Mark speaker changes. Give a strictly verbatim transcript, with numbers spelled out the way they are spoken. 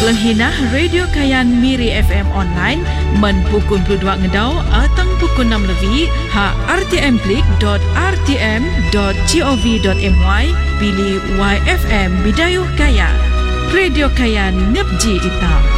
Speaker 1: Lenghinah Radio Kayan Miri F M online men pukul dua ngedau atang pukul enam lebih ha r t m klik dot r t m dot gov dot my pilih Y F M Bidayuh Kayan. Radio Kayan ngepji ita.